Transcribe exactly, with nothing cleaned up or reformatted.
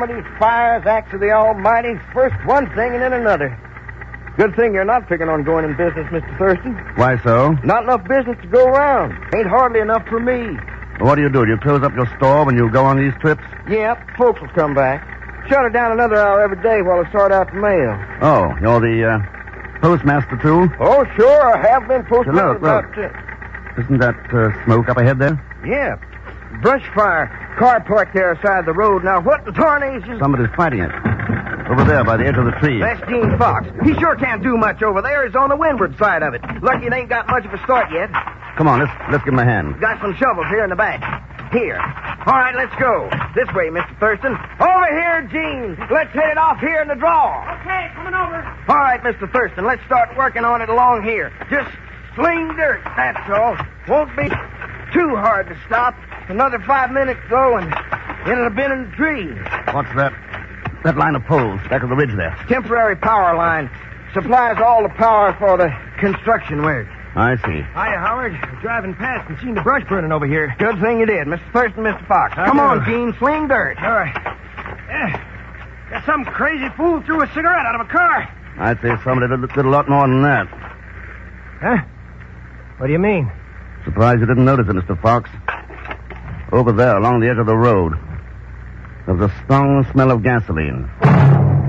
of these fires, acts of the Almighty, first one thing and then another. Good thing you're not figuring on going in business, Mister Thurston. Why so? Not enough business to go around. Ain't hardly enough for me. What do you do? Do you close up your store when you go on these trips? Yep, folks will come back. Shut it down another hour every day while I sort out the mail. Oh, you're the uh, postmaster, too? Oh, sure, I have been postmaster Look, look. about... Uh, Isn't that uh, smoke up ahead there? yeah, brush fire. Car parked there aside the road. Now, what in tarnation? Somebody's fighting it. Over there by the edge of the tree. That's Gene Fox. He sure can't do much over there. He's on the windward side of it. Lucky it ain't got much of a start yet. Come on, let's let's give him a hand. Got some shovels here in the back. Here. All right, let's go. This way, Mister Thurston. Over here, Gene. Let's hit it off here in the draw. Okay, coming over. All right, Mister Thurston, let's start working on it along here. Just sling dirt, that's all. Won't be too hard to stop. Another five minutes, though, and it'll have been in the trees. What's that? That line of poles back of the ridge there. Temporary power line. Supplies all the power for the construction work. I see. Hiya, Howard. Driving past and seen the brush burning over here. Good thing you did, Mister Thurston, Mister Fox. I Come know. on, Gene, sling dirt. All right. Yeah. Got some crazy fool threw a cigarette out of a car. I'd say somebody did, did a lot more than that. Huh? What do you mean? Surprised you didn't notice it, Mister Fox. Over there, along the edge of the road, there's a strong smell of gasoline.